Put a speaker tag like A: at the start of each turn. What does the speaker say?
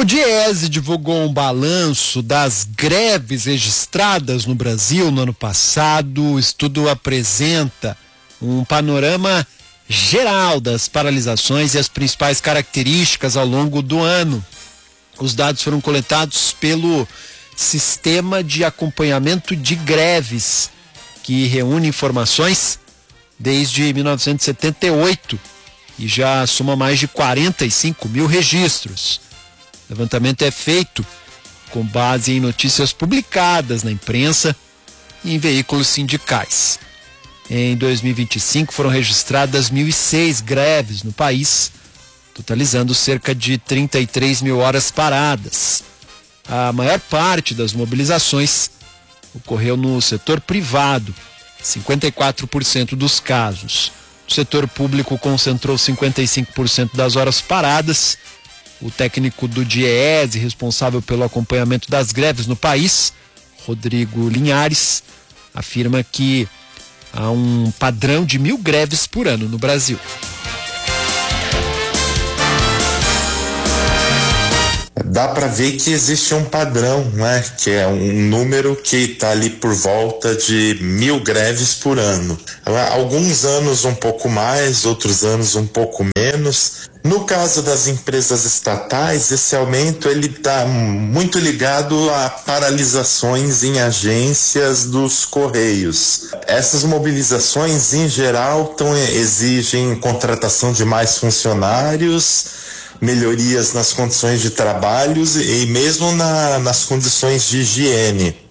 A: Diese divulgou um balanço das greves registradas no Brasil no ano passado. O estudo apresenta um panorama geral das paralisações e as principais características ao longo do ano. Os dados foram coletados pelo Sistema de Acompanhamento de Greves, que reúne informações desde 1978 e já soma mais de 45 mil registros. O levantamento é feito com base em notícias publicadas na imprensa e em veículos sindicais. Em 2025 foram registradas 1.006 greves no país, totalizando cerca de 33 mil horas paradas. A maior parte das mobilizações ocorreu no setor privado, 54% dos casos. O setor público concentrou 55% das horas paradas. O técnico do Diese, responsável pelo acompanhamento das greves no país, Rodrigo Linhares, afirma que há um padrão de 1.000 greves por ano no Brasil.
B: Dá para ver que existe um padrão, né? Que é um número que está ali por volta de 1.000 greves por ano. Alguns anos um pouco mais, outros anos um pouco menos. No caso das empresas estatais, esse aumento ele está muito ligado a paralisações em agências dos Correios. Essas mobilizações, em geral, exigem contratação de mais funcionários, melhorias nas condições de trabalho e mesmo nas condições de higiene.